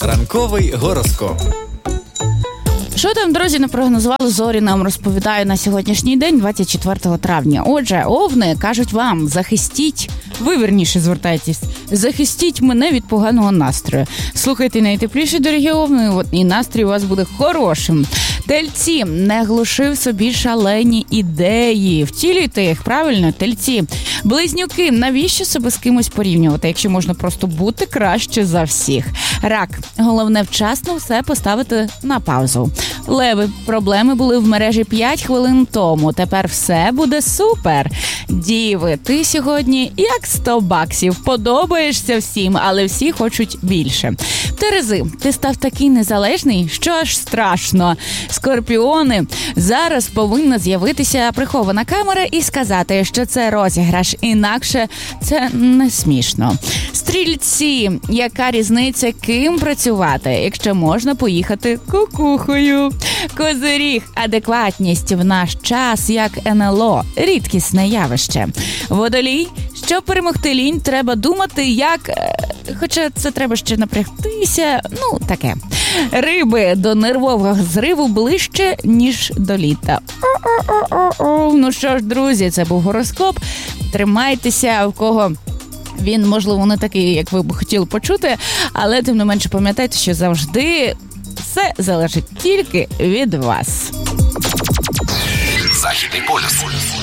Ранковий гороскоп. Що там, друзі, напрогнозували зорі, нам розповідає на сьогоднішній день, 24 травня. Отже, овни кажуть вам, захистіть, ви вірніше звертайтесь, захистіть мене від поганого настрою. Слухайте найтепліші, дорогі овни, і настрій у вас буде хорошим. Тельці, не глушив собі шалені ідеї. Втілюйте їх, правильно, тельці. Близнюки, навіщо себе з кимось порівнювати, якщо можна просто бути краще за всіх? Рак, головне вчасно все поставити на паузу. Леви, проблеми були в мережі 5 хвилин тому, тепер все буде супер. Діви, ти сьогодні як 100 баксів, подобаєшся всім, але всі хочуть більше. Терези, ти став такий незалежний, що аж страшно. Скорпіони, зараз повинна з'явитися прихована камера і сказати, що це розіграш, інакше це не смішно. Стрільці, яка різниця, ким працювати, якщо можна поїхати кукухою. Козиріг, адекватність в наш час як НЛО, рідкісне явище. Водолій, щоб перемогти лінь, треба думати як... Хоча це треба ще напрягтися, таке. Риби, до нервового зриву ближче, ніж до літа. Ну що ж, друзі, це був гороскоп. Тримайтеся, в кого... Він, можливо, не такий, як ви б хотіли почути, але тим не менше пам'ятайте, що завжди все залежить тільки від вас. Західний полюс.